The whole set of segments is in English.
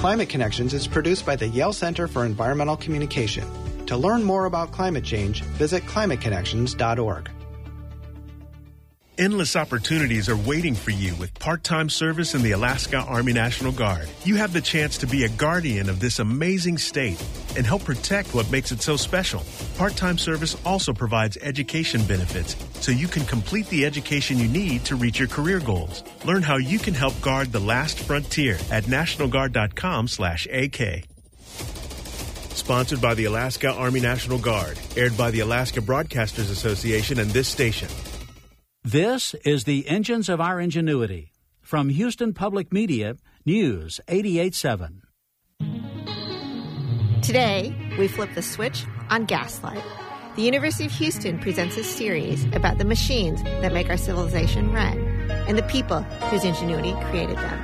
Climate Connections is produced by the Yale Center for Environmental Communication. To learn more about climate change, visit climateconnections.org. Endless opportunities are waiting for you with part-time service in the Alaska Army National Guard. You have the chance to be a guardian of this amazing state and help protect what makes it so special. Part-time service also provides education benefits, so you can complete the education you need to reach your career goals. Learn how you can help guard the last frontier at nationalguard.com/AK. Sponsored by the Alaska Army National Guard. Aired by the Alaska Broadcasters Association and this station. This is the Engines of Our Ingenuity. From Houston Public Media, News 88.7. Today, we flip the switch on gaslight. The University of Houston presents a series about the machines that make our civilization run and the people whose ingenuity created them.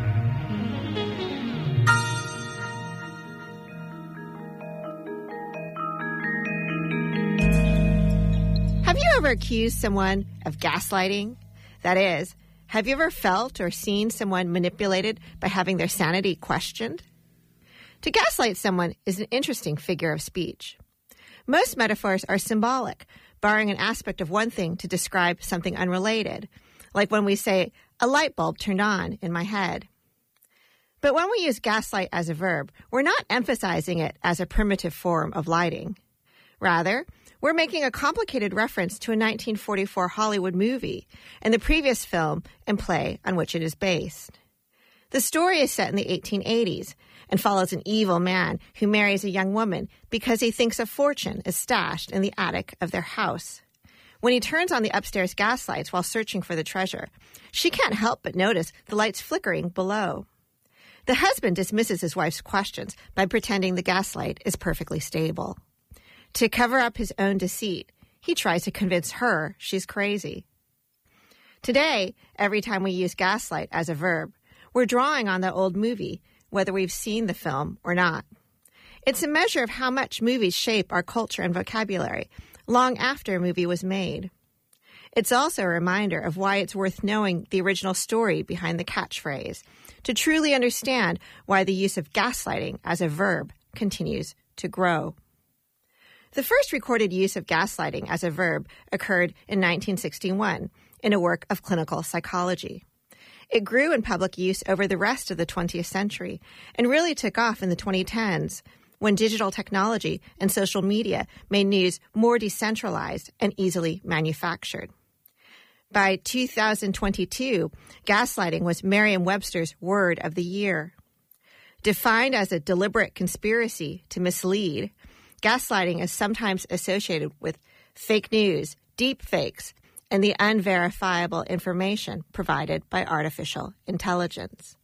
Have you ever accused someone of gaslighting? That is, have you ever felt or seen someone manipulated by having their sanity questioned? To gaslight someone is an interesting figure of speech. Most metaphors are symbolic, borrowing an aspect of one thing to describe something unrelated, like when we say, a light bulb turned on in my head. But when we use gaslight as a verb, we're not emphasizing it as a primitive form of lighting. Rather, we're making a complicated reference to a 1944 Hollywood movie and the previous film and play on which it is based. The story is set in the 1880s and follows an evil man who marries a young woman because he thinks a fortune is stashed in the attic of their house. When he turns on the upstairs gas lights while searching for the treasure, she can't help but notice the lights flickering below. The husband dismisses his wife's questions by pretending the gaslight is perfectly stable. To cover up his own deceit, he tries to convince her she's crazy. Today, every time we use gaslight as a verb, we're drawing on the old movie, whether we've seen the film or not. It's a measure of how much movies shape our culture and vocabulary long after a movie was made. It's also a reminder of why it's worth knowing the original story behind the catchphrase to truly understand why the use of gaslighting as a verb continues to grow. The first recorded use of gaslighting as a verb occurred in 1961 in a work of clinical psychology. It grew in public use over the rest of the 20th century and really took off in the 2010s when digital technology and social media made news more decentralized and easily manufactured. By 2022, gaslighting was Merriam-Webster's word of the year. Defined as a deliberate conspiracy to mislead, gaslighting is sometimes associated with fake news, deep fakes, and the unverifiable information provided by artificial intelligence.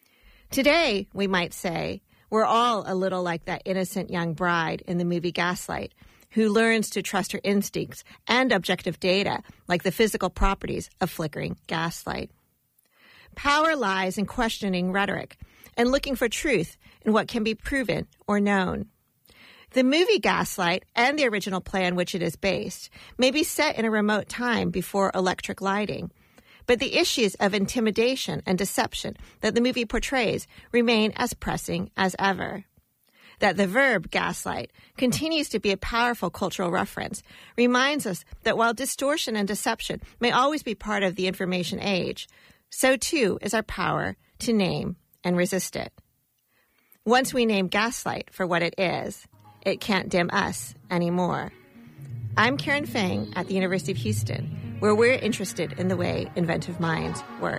Today, we might say, we're all a little like that innocent young bride in the movie Gaslight, who learns to trust her instincts and objective data, like the physical properties of flickering gaslight. Power lies in questioning rhetoric and looking for truth in what can be proven or known. The movie Gaslight and the original play on which it is based may be set in a remote time before electric lighting, but the issues of intimidation and deception that the movie portrays remain as pressing as ever. That the verb gaslight continues to be a powerful cultural reference reminds us that while distortion and deception may always be part of the information age, so too is our power to name and resist it. Once we name gaslight for what it is, it can't dim us anymore. I'm Karen Fang at the University of Houston, where we're interested in the way inventive minds work.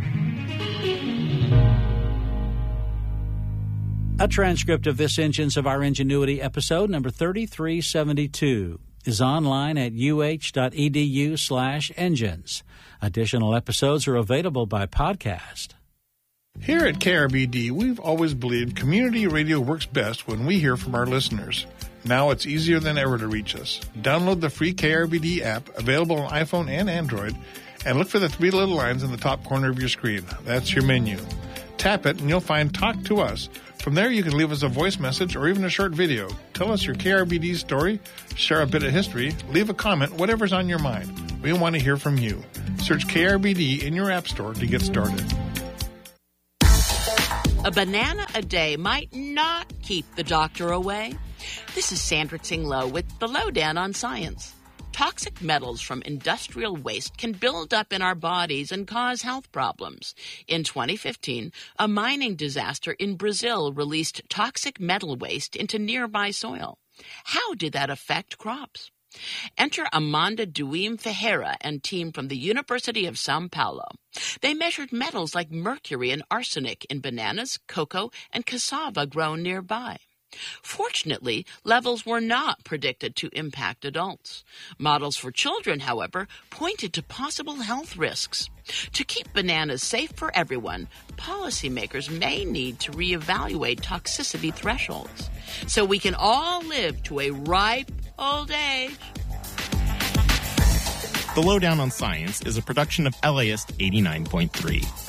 A transcript of this Engines of Our Ingenuity episode number 3372 is online at uh.edu/engines. Additional episodes are available by podcast. Here at KRBD, we've always believed community radio works best when we hear from our listeners. Now it's easier than ever to reach us. Download the free KRBD app, available on iPhone and Android, and look for the three little lines in the top corner of your screen. That's your menu. Tap it and you'll find Talk to Us. From there, you can leave us a voice message or even a short video. Tell us your KRBD story, share a bit of history, leave a comment, whatever's on your mind. We want to hear from you. Search KRBD in your app store to get started. A banana a day might not keep the doctor away. This is Sandra Tsing Loh with the Lowdown on Science. Toxic metals from industrial waste can build up in our bodies and cause health problems. In 2015, a mining disaster in Brazil released toxic metal waste into nearby soil. How did that affect crops? Enter Amanda Duim Ferreira and team from the University of São Paulo. They measured metals like mercury and arsenic in bananas, cocoa, and cassava grown nearby. Fortunately, levels were not predicted to impact adults. Models for children, however, pointed to possible health risks. To keep bananas safe for everyone, policymakers may need to reevaluate toxicity thresholds so we can all live to a ripe old age. The Lowdown on Science is a production of LAist 89.3.